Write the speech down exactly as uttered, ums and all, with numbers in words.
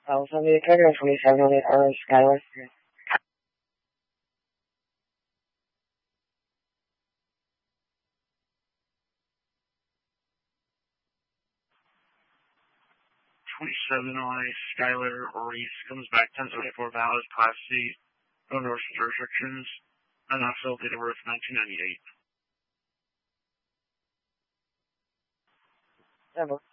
Uh, so the carrier twenty-seven on the R Skylar. twenty-seven on a Skylar Reese comes back ten seventy-four valid Class C, no endorsement restrictions, and also date of birth nineteen ninety-eight. Never.